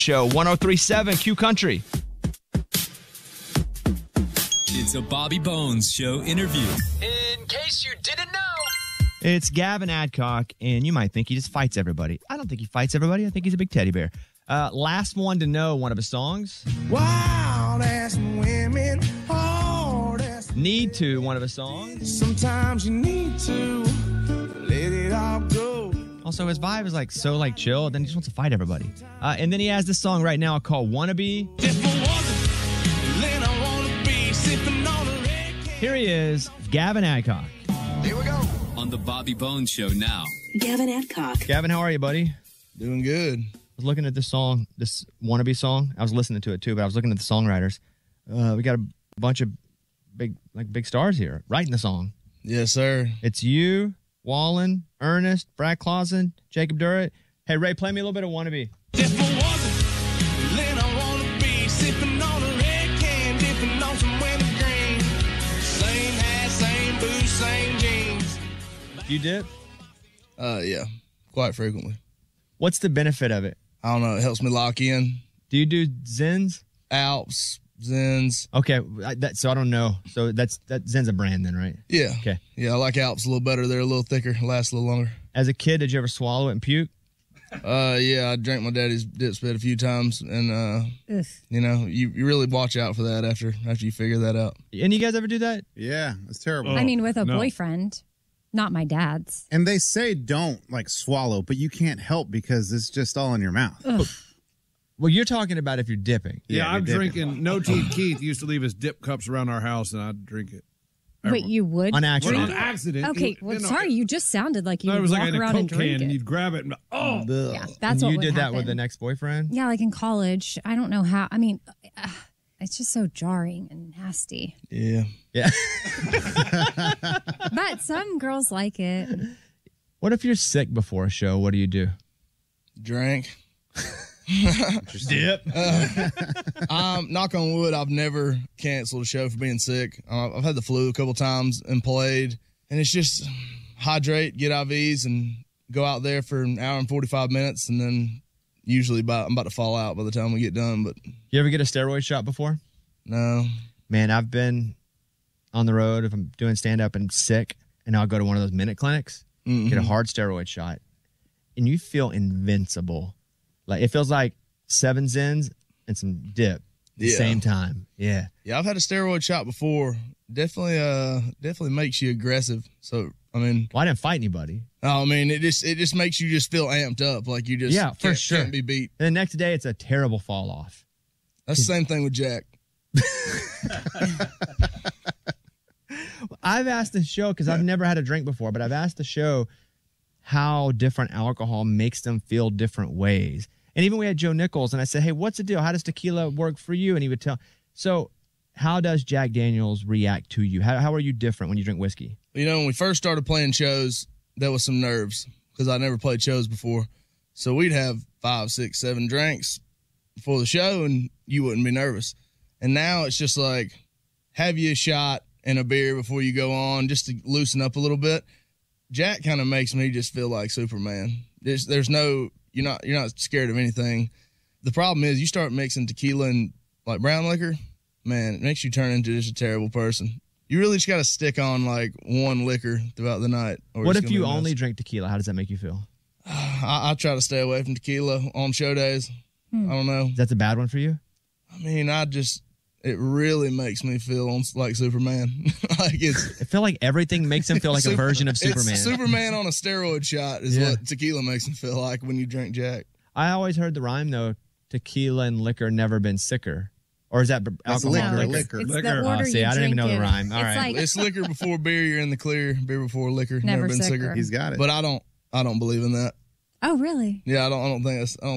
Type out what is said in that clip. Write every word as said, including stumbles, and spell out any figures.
Show one oh three point seven Q Country. It's a Bobby Bones Show interview. In case you didn't know. It's Gavin Adcock, and you might think he just fights everybody. I don't think he fights everybody. I think he's a big teddy bear. Uh, last one to know one of his songs. Wild ass women, hard ass. Need to, one of his songs. Sometimes you need to let it all go. Also, his vibe is like so like chill, then he just wants to fight everybody. Uh, and then he has this song right now called Wannabe. Here he is, Gavin Adcock. Here we go. On the Bobby Bones Show now. Gavin Adcock. Gavin, how are you, buddy? Doing good. I was looking at this song, this Wannabe song. I was listening to it too, but I was looking at the songwriters. Uh, we got a bunch of big, like big stars here writing the song. Yes, sir. It's you, Wallen, Ernest, Brad Clausen, Jacob Durrett. Hey, Ray, play me a little bit of Wannabe. You dip? Uh, yeah, quite frequently. What's the benefit of it? I don't know. It helps me lock in. Do you do Zens? Alps, Zens. Okay, I, that, so I don't know. So that's that Zen's a brand then, right? Yeah. Okay. Yeah, I like Alps a little better. They're a little thicker, last a little longer. As a kid, did you ever swallow it and puke? Uh, yeah, I drank my daddy's dip spit a few times, and uh, Ugh. you know, you, you really watch out for that after after you figure that out. And you guys ever do that? Yeah, it's terrible. Oh, I mean, with a no. boyfriend, not my dad's. And they say don't like swallow, but you can't help because it's just all in your mouth. Ugh. Well, you're talking about if you're dipping. Yeah, Yeah, I'm you're dipping. drinking. No Teeth Keith used to leave his dip cups around our house, and I'd drink it. Wait, you would? On Well, accident. on accident. Okay, You- well, you know, sorry, you just sounded like you No, it would was walk like in a around and Coke drink can, and it. you'd grab it and oh, Yeah, that's and what you would did that happen. with an ex-boyfriend? Yeah, like in college. I don't know how. I mean, uh, it's just so jarring and nasty. Yeah. Yeah. But some girls like it. What if you're sick before a show? What do you do? Drink. Dip. Uh, um, knock on wood, I've never canceled a show for being sick. Uh, I've had the flu a couple times and played, and it's just hydrate, get I Vs, and go out there for an hour and forty-five minutes, and then usually about, I'm about to fall out by the time we get done. But You ever get a steroid shot before? no. Man, I've been on the road if I'm doing stand-up and sick, and I'll go to one of those minute clinics, Mm-hmm. get a hard steroid shot, and you feel invincible. Like, it feels like seven Zens and some dip at the Yeah. same time. Yeah. Yeah, I've had a steroid shot before. Definitely, uh, definitely makes you aggressive. So, I mean, Well, I didn't fight anybody. I mean, it just it just makes you just feel amped up, like you just Yeah, for can't, sure. can't be beat. And the next day, it's a terrible fall off. That's the same thing with Jack. I've asked the show, because I've never had a drink before, but I've asked the show how different alcohol makes them feel different ways. And even we had Joe Nichols, and I said, hey, what's the deal? How does tequila work for you? And he would tell. So how does Jack Daniels react to you? How, how are you different when you drink whiskey? You know, when we first started playing shows, there was some nerves because I never played shows before. So we'd have five, six, seven drinks before the show, and you wouldn't be nervous. And now it's just like, have you a shot and a beer before you go on just to loosen up a little bit. Jack kind of makes me just feel like Superman. There's, there's no, you're not, you're not scared of anything. The problem is you start mixing tequila and like brown liquor, man, it makes you turn into just a terrible person. You really just got to stick on like one liquor throughout the night. Or What it's if gonna you be a mess. only drink tequila? How does that make you feel? I, I try to stay away from tequila on show days. Hmm. I don't know. That's a bad one for you? I mean, I just, it really makes me feel like Superman. Like it's. I feel like everything makes him feel like a Super- version of it's Superman. Superman on a steroid shot is Yeah. what tequila makes me feel like when you drink Jack. I always heard the rhyme, though, tequila and liquor never been sicker. Or is that b- That's alcohol? liquor, No, liquor. It's Liquor. the order Oh, see, you I didn't even drink know the in. rhyme. All it's right. like, It's liquor before beer, you're in the clear. Beer before liquor, Never never been sicker. sicker. He's got it. But I don't, I don't believe in that. oh, really? Yeah, I don't, I don't think that's, I don't